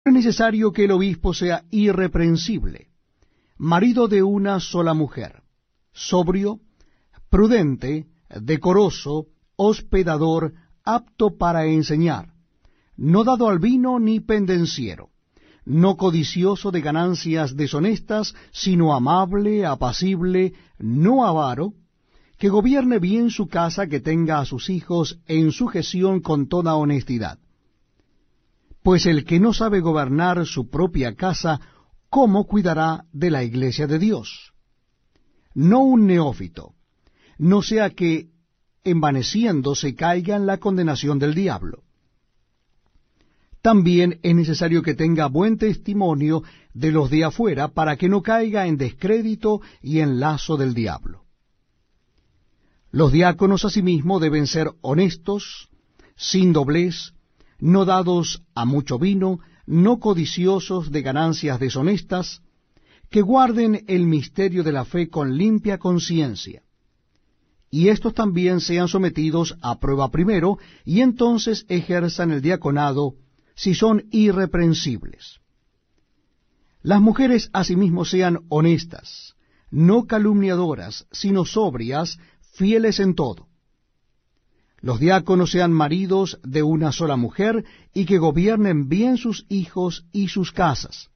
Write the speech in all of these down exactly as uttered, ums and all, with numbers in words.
Es necesario que el obispo sea irreprensible, marido de una sola mujer, sobrio, prudente, decoroso, hospedador, apto para enseñar, no dado al vino ni pendenciero, no codicioso de ganancias deshonestas, sino amable, apacible, no avaro, que gobierne bien su casa, que tenga a sus hijos en sujeción con toda honestidad. Pues el que no sabe gobernar su propia casa, ¿cómo cuidará de la iglesia de Dios? No un neófito, no sea que envaneciéndose caiga en la condenación del diablo. También es necesario que tenga buen testimonio de los de afuera, para que no caiga en descrédito y en lazo del diablo. Los diáconos asimismo deben ser honestos, sin doblez, no dados a mucho vino, no codiciosos de ganancias deshonestas, que guarden el misterio de la fe con limpia conciencia. Y estos también sean sometidos a prueba primero, y entonces ejerzan el diaconado, si son irreprensibles. Las mujeres asimismo sean honestas, no calumniadoras, sino sobrias, fieles en todo. Los diáconos sean maridos de una sola mujer, y que gobiernen bien sus hijos y sus casas.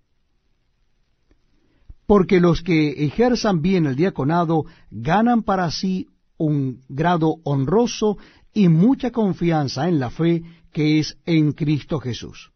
Porque los que ejerzan bien el diaconado ganan para sí un grado honroso y mucha confianza en la fe que es en Cristo Jesús.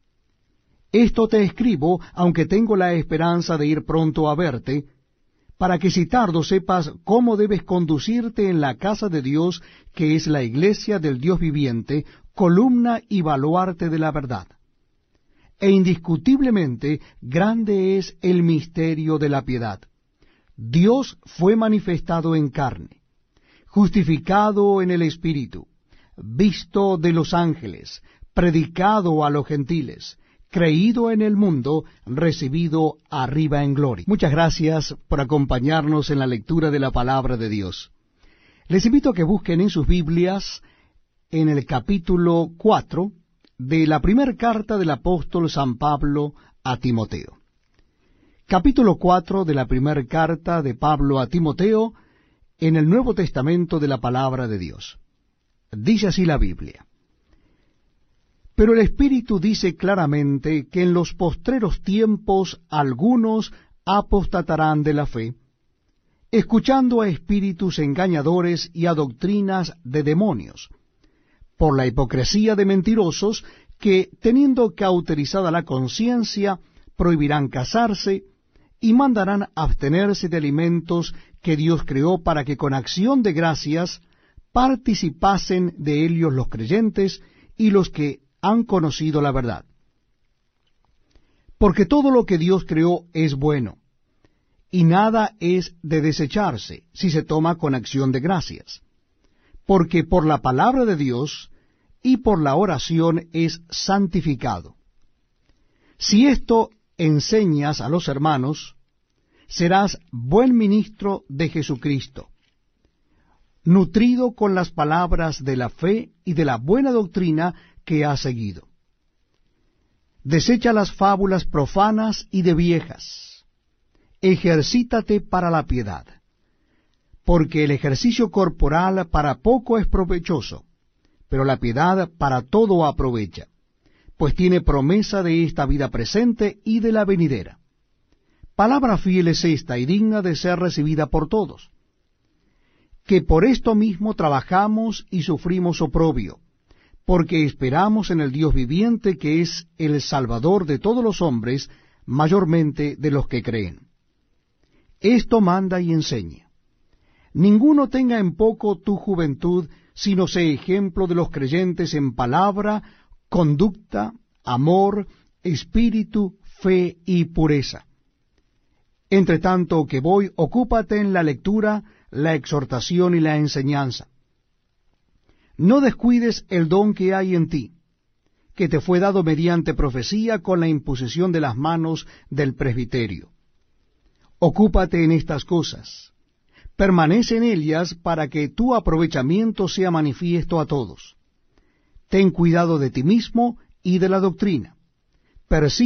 Esto te escribo, aunque tengo la esperanza de ir pronto a verte, para que si tardo sepas cómo debes conducirte en la casa de Dios, que es la iglesia del Dios viviente, columna y baluarte de la verdad. E indiscutiblemente grande es el misterio de la piedad. Dios fue manifestado en carne, justificado en el Espíritu, visto de los ángeles, predicado a los gentiles, creído en el mundo, recibido arriba en gloria. Muchas gracias por acompañarnos en la lectura de la palabra de Dios. Les invito a que busquen en sus Biblias en el capítulo cuatro de la primera carta del apóstol San Pablo a Timoteo. Capítulo cuatro de la primera carta de Pablo a Timoteo en el Nuevo Testamento de la palabra de Dios. Dice así la Biblia: Pero el Espíritu dice claramente que en los postreros tiempos algunos apostatarán de la fe, escuchando a espíritus engañadores y a doctrinas de demonios, por la hipocresía de mentirosos que, teniendo cauterizada la conciencia, prohibirán casarse y mandarán abstenerse de alimentos que Dios creó, para que con acción de gracias participasen de ellos los creyentes y los que han conocido la verdad. Porque todo lo que Dios creó es bueno, y nada es de desecharse si se toma con acción de gracias, porque por la palabra de Dios y por la oración es santificado. Si esto enseñas a los hermanos, serás buen ministro de Jesucristo, nutrido con las palabras de la fe y de la buena doctrina que has seguido. Desecha las fábulas profanas y de viejas. Ejercítate para la piedad, porque el ejercicio corporal para poco es provechoso, pero la piedad para todo aprovecha, pues tiene promesa de esta vida presente y de la venidera. Palabra fiel es esta y digna de ser recibida por todos, que por esto mismo trabajamos y sufrimos oprobio, porque esperamos en el Dios viviente, que es el Salvador de todos los hombres, mayormente de los que creen. Esto manda y enseña. Ninguno tenga en poco tu juventud, sino sé ejemplo de los creyentes en palabra, conducta, amor, espíritu, fe y pureza. Entre tanto que voy, ocúpate en la lectura, la exhortación y la enseñanza. No descuides el don que hay en ti, que te fue dado mediante profecía con la imposición de las manos del presbiterio. Ocúpate en estas cosas. Permanece en ellas para que tu aprovechamiento sea manifiesto a todos. Ten cuidado de ti mismo y de la doctrina.